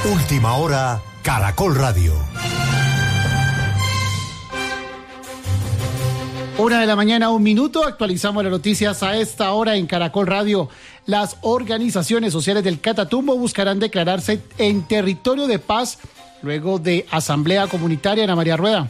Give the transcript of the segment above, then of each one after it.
Última hora, Caracol Radio. 1:00 a.m, actualizamos las noticias a esta hora en Caracol Radio. Las organizaciones sociales del Catatumbo buscarán declararse en territorio de paz luego de asamblea comunitaria. Ana María Rueda.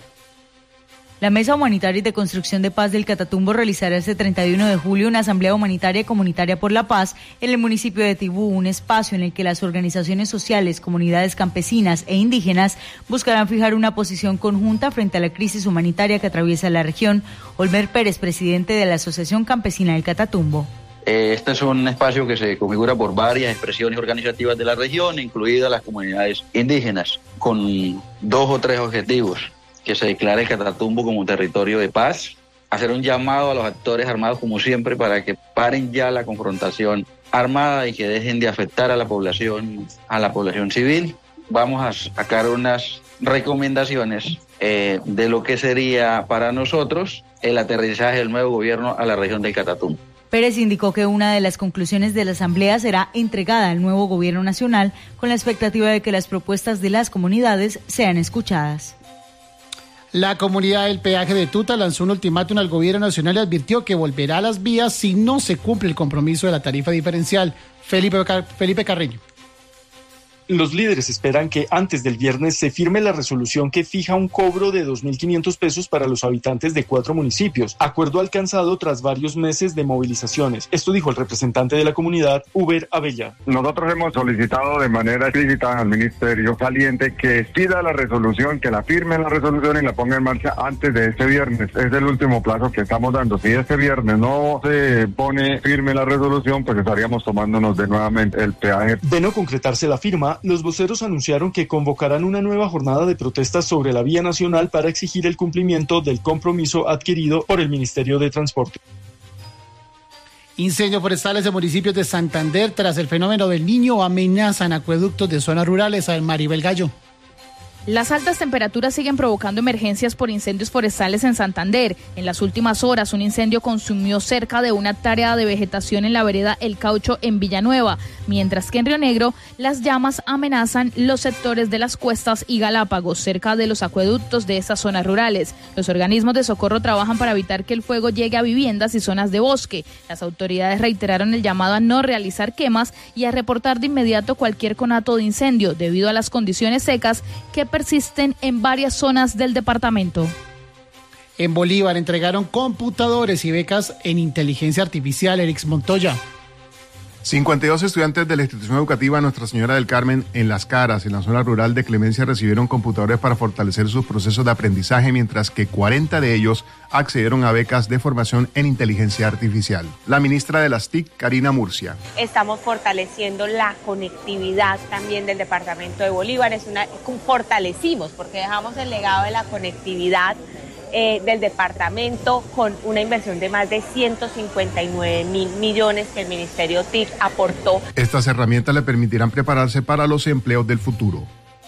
La Mesa Humanitaria y de Construcción de Paz del Catatumbo realizará este 31 de julio una asamblea humanitaria y comunitaria por la paz en el municipio de Tibú, un espacio en el que las organizaciones sociales, comunidades campesinas e indígenas buscarán fijar una posición conjunta frente a la crisis humanitaria que atraviesa la región. Olmer Pérez, presidente de la Asociación Campesina del Catatumbo. Este es un espacio que se configura por varias expresiones organizativas de la región, incluidas las comunidades indígenas, con 2 o 3 objetivos: que se declare el Catatumbo como un territorio de paz, hacer un llamado a los actores armados como siempre para que paren ya la confrontación armada y que dejen de afectar a la población civil. Vamos a sacar unas recomendaciones de lo que sería para nosotros el aterrizaje del nuevo gobierno a la región del Catatumbo. Pérez indicó que una de las conclusiones de la asamblea será entregada al nuevo gobierno nacional con la expectativa de que las propuestas de las comunidades sean escuchadas. La comunidad del peaje de Tuta lanzó un ultimátum al gobierno nacional y advirtió que volverá a las vías si no se cumple el compromiso de la tarifa diferencial. Felipe Carreño. Los líderes esperan que antes del viernes se firme la resolución que fija un cobro de 2.500 pesos para los habitantes de 4 municipios, acuerdo alcanzado tras varios meses de movilizaciones. Esto dijo el representante de la comunidad, Uber Abella. Nosotros hemos solicitado de manera explícita al ministerio saliente que pida la resolución, que la firme la resolución y la ponga en marcha antes de este viernes. Es el último plazo que estamos dando. Si este viernes no se pone firme la resolución, pues estaríamos tomándonos de nuevamente el peaje. De no concretarse la firma, los voceros anunciaron que convocarán una nueva jornada de protestas sobre la vía nacional para exigir el cumplimiento del compromiso adquirido por el Ministerio de Transporte. Incendios forestales en municipios de Santander tras el fenómeno del Niño amenazan acueductos de zonas rurales. A Maribel Gallo. Las altas temperaturas siguen provocando emergencias por incendios forestales en Santander. En las últimas horas, un incendio consumió cerca de 1 hectárea de vegetación en la vereda El Caucho en Villanueva, mientras que en Río Negro las llamas amenazan los sectores de Las Cuestas y Galápagos, cerca de los acueductos de esas zonas rurales. Los organismos de socorro trabajan para evitar que el fuego llegue a viviendas y zonas de bosque. Las autoridades reiteraron el llamado a no realizar quemas y a reportar de inmediato cualquier conato de incendio, debido a las condiciones secas que persisten en varias zonas del departamento. En Bolívar entregaron computadores y becas en inteligencia artificial. Erix Montoya. 52 estudiantes de la institución educativa Nuestra Señora del Carmen en Las Caras, en la zona rural de Clemencia, recibieron computadores para fortalecer sus procesos de aprendizaje, mientras que 40 de ellos accedieron a becas de formación en inteligencia artificial. La ministra de las TIC, Karina Murcia. Estamos fortaleciendo la conectividad también del departamento de Bolívar. Fortalecimos porque dejamos el legado de la conectividad del departamento con una inversión de más de 159.000 millones que el Ministerio TIC aportó. Estas herramientas le permitirán prepararse para los empleos del futuro.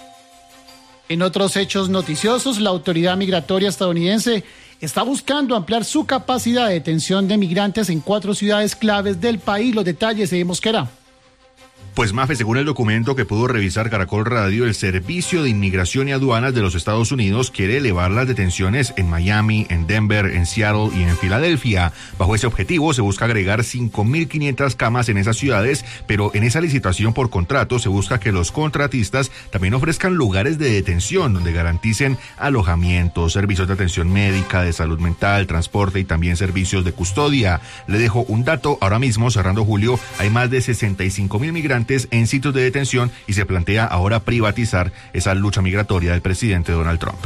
En otros hechos noticiosos, la autoridad migratoria estadounidense está buscando ampliar su capacidad de detención de migrantes en 4 ciudades claves del país. Los detalles de Mosquera. Pues Mafe, según el documento que pudo revisar Caracol Radio, el Servicio de Inmigración y Aduanas de los Estados Unidos quiere elevar las detenciones en Miami, en Denver, en Seattle y en Filadelfia. Bajo ese objetivo se busca agregar 5.500 camas en esas ciudades, pero en esa licitación por contrato se busca que los contratistas también ofrezcan lugares de detención donde garanticen alojamiento, servicios de atención médica, de salud mental, transporte y también servicios de custodia. Le dejo un dato: ahora mismo, cerrando julio, hay más de 65.000 migrantes en sitios de detención y se plantea ahora privatizar esa lucha migratoria del presidente Donald Trump.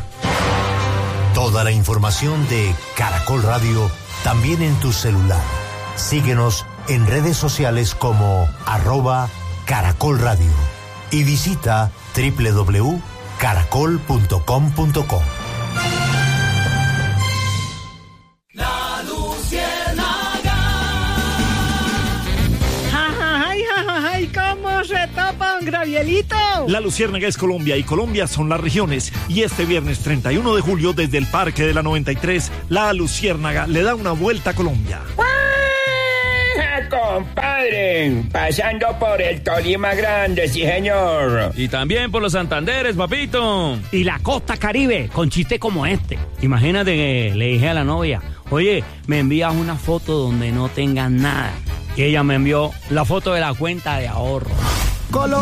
Toda la información de Caracol Radio también en tu celular. Síguenos en redes sociales como @Caracol Radio y visita www.caracol.com.co. ¿Cómo se tapa un Gravielito? La Luciérnaga es Colombia y Colombia son las regiones. Y este viernes 31 de julio, desde el Parque de la 93, la Luciérnaga le da una vuelta a Colombia. ¡Cueco! compadre. Pasando por el Tolima Grande, sí, señor. Y también por los Santanderes, papito. Y la costa Caribe, con chistes como este. Imagínate que le dije a la novia, oye, me envías una foto donde no tengas nada. Y ella me envió la foto de la cuenta de ahorro.